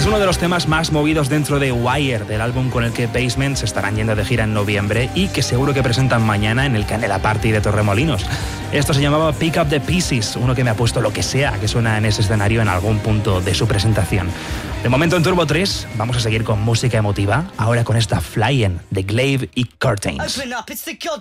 uno de los temas más movidos dentro de Wire, del álbum con el que Basement se estarán yendo de gira en noviembre y que seguro que presentan mañana en el Canela Party de Torremolinos. Esto se llamaba Pick Up the Pieces, uno que me ha puesto lo que sea que suena en ese escenario en algún punto de su presentación. De momento en Turbo 3 vamos a seguir con música emotiva, ahora con esta Flying de Glaive y Curtains.